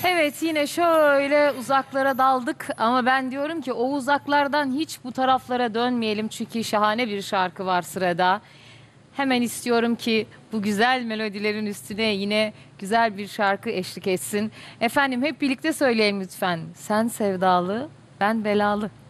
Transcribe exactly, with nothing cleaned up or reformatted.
Evet, yine şöyle uzaklara daldık ama ben diyorum ki o uzaklardan hiç bu taraflara dönmeyelim çünkü şahane bir şarkı var sırada. Hemen istiyorum ki bu güzel melodilerin üstüne yine güzel bir şarkı eşlik etsin. Efendim hep birlikte söyleyelim lütfen. Sen sevdalı, ben belalı.